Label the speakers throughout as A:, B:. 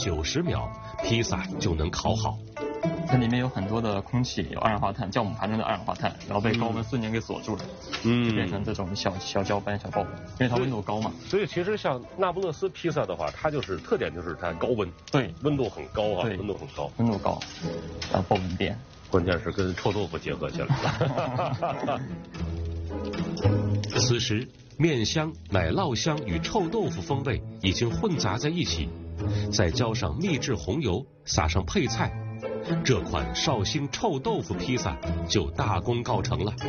A: 90秒，披萨就能烤好。
B: 它里面有很多的空气，有二氧化碳，酵母盘中的二氧化碳，然后被高温瞬间给锁住了，就变成这种小胶斑、小爆粉，因为它温度高嘛。
A: 所以其实像那不勒斯披萨的话，它特点就是它高温，
B: 对，
A: 温度很高啊，
B: 对，
A: 温度很高，
B: 温度高，然后爆粉变。
A: 关键是跟臭豆腐结合起来了。此时，面香、奶酪香与臭豆腐风味已经混杂在一起，再浇上秘制红油，撒上配菜，这款绍兴臭豆腐披萨就大功告成了。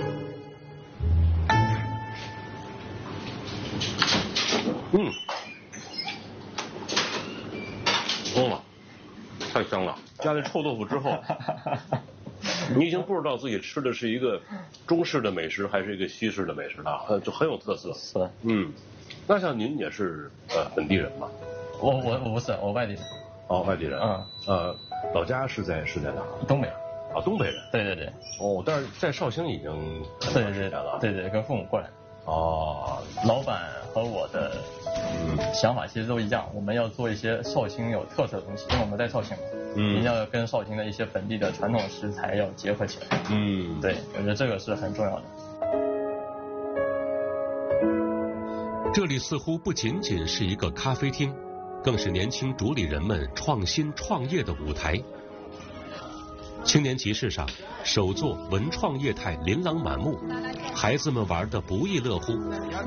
A: 哇，太香了！加了臭豆腐之后。你已经不知道自己吃的是一个中式的美食还是一个西式的美食了，就很有特色。
B: 是。
A: 那像您也是本地人吗？
B: 我不是，我外地人。
A: 哦，外地人。老家是在哪？
B: 东北。
A: 啊，东北人。
B: 对。
A: 哦，但是在绍兴已经很长时间了。
B: 对，跟父母过来。
A: 哦。
B: 老板和我的想法其实都一样，我们要做一些绍兴有特色的东西，因为我们在绍兴嘛。一定要跟绍兴的一些本地的传统食材要结合起来。对，我觉得这个是很重要的。
A: 这里似乎不仅仅是一个咖啡厅，更是年轻主理人们创新创业的舞台。青年集市上，手作文创业态琳琅满目，孩子们玩得不亦乐乎。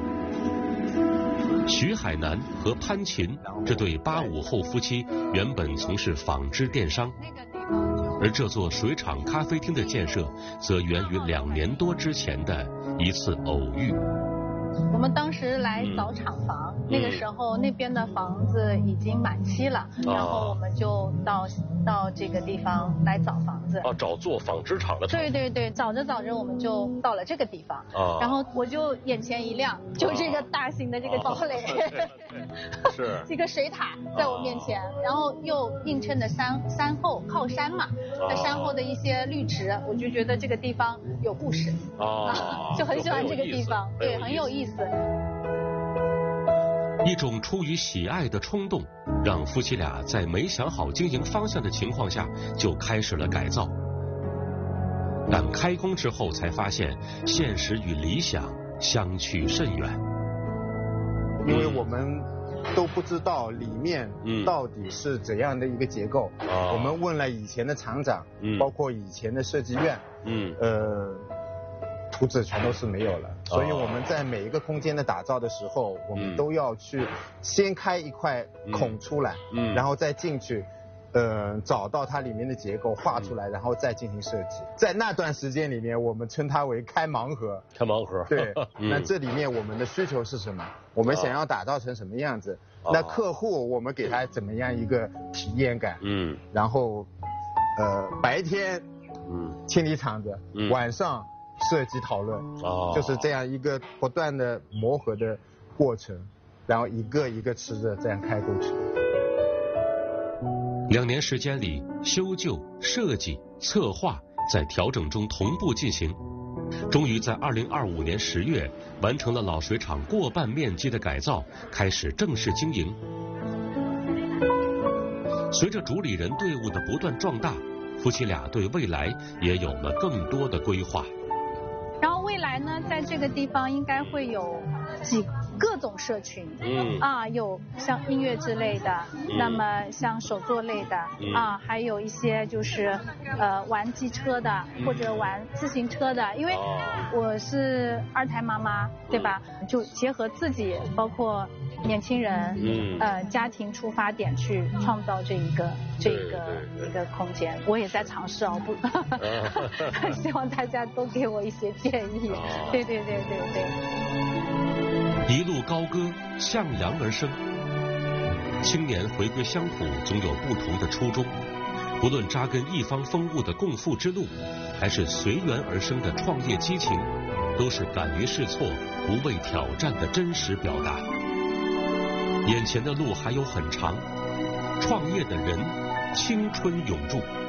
A: 徐海南和潘琴这对85后夫妻原本从事纺织电商，而这座水厂咖啡厅的建设则源于2年多之前的一次偶遇。
C: 我们当时来找厂房，那个时候那边的房子已经满期了，然后我们就到这个地方来找房子。
A: 找做纺织厂的。
C: 对，找着我们就到了这个地方。然后我就眼前一亮，就这个大型的这个堡垒，
A: 是
C: 这个水塔在我面前，然后又映衬的山后靠山嘛，那山后的一些绿植，我就觉得这个地方有故事，就很喜欢这个地方。对，很有意思。
A: 一种出于喜爱的冲动，让夫妻俩在没想好经营方向的情况下就开始了改造。但开工之后才发现，现实与理想相去甚远。
D: 因为我们都不知道里面到底是怎样的一个结构。我们问了以前的厂长，包括以前的设计院，图纸全都是没有了，所以我们在每一个空间的打造的时候，我们都要去先开一块孔出来，然后再进去，找到它里面的结构画出来，然后再进行设计。在那段时间里面，我们称它为开盲盒。
A: 开盲盒。
D: 对，那这里面我们的需求是什么？我们想要打造成什么样子？那客户我们给他怎么样一个体验感？然后，白天清理厂子，晚上设计讨论，就是这样一个不断的磨合的过程，然后一个一个吃着这样开过去。
A: 2年时间里，修旧、设计、策划在调整中同步进行，终于在2025年10月完成了老水厂过半面积的改造，开始正式经营。随着主理人队伍的不断壮大，夫妻俩对未来也有了更多的规划。
C: 然后未来呢，在这个地方应该会有各种社群，有像音乐之类的，那么像手作类的，还有一些就是玩机车的或者玩自行车的，因为我是2胎妈妈，对吧？就结合自己包括年轻人，家庭出发点去创造这一个空间。我也在尝试不，希望大家都给我一些建议。对。
A: 一路高歌，向阳而生。青年回归乡土，总有不同的初衷。不论扎根一方风物的共富之路，还是随缘而生的创业激情，都是敢于试错、不畏挑战的真实表达。眼前的路还有很长，创业的人，青春永驻。